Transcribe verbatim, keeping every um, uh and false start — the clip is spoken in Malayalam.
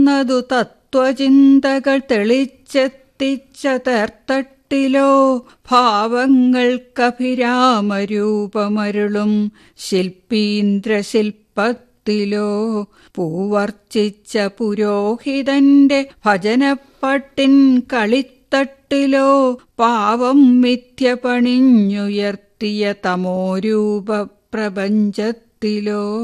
നതു തത്വചിന്തകൾ തെളിച്ചെത്തിച്ച തേർത്തട്ടിലോ ഭാവങ്ങൾക്കഭിരാമരൂപമരുളും ശില്പീന്ദ്രശില്പത്തിലോ പൂവർച്ചിച്ച പുരോഹിതന്റെ ഭജനപ്പാട്ടിൻ കളിത്തട്ടിലോ പാവം മിഥ്യ പണിഞ്ഞുയർത്തിയ തമോരൂപ പ്രപഞ്ചത്തിലോ